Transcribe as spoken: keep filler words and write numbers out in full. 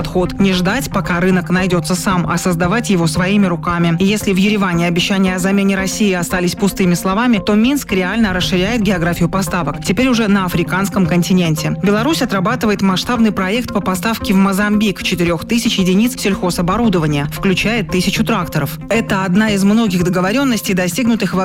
подход – не ждать, пока рынок найдется сам, а создавать его своими руками. И если в Ереване обещания о замене России остались пустыми словами, то Минск реально расширяет географию поставок. Теперь уже на африканском континенте. Беларусь отрабатывает масштабный проект по поставке в Мозамбик четырех тысяч единиц сельхозоборудования, включая тысячу тракторов. Это одна из многих договоренностей, достигнутых во